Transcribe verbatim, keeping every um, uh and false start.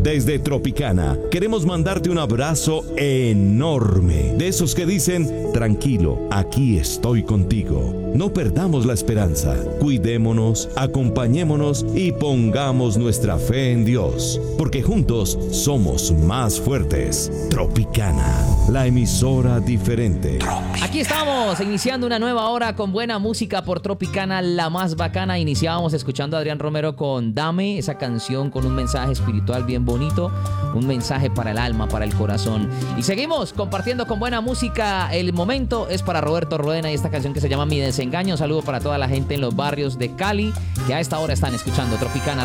Desde Tropicana, queremos mandarte un abrazo enorme. De esos que dicen, tranquilo, aquí estoy contigo. No perdamos la esperanza. Cuidémonos, acompañémonos y pongamos nuestra fe en Dios. Porque juntos somos más fuertes. Tropicana, la emisora diferente. Aquí estamos, iniciando una nueva hora con buena música por Tropicana, la más bacana. Iniciábamos escuchando a Adrián Romero con Dame, esa canción con un mensaje espiritual bien bonito, un mensaje para el alma, para el corazón. Y seguimos compartiendo con buena música. El momento es para Roberto Rodena y esta canción que se llama Mi Desengaño. Un saludo para toda la gente en los barrios de Cali que a esta hora están escuchando Tropicana.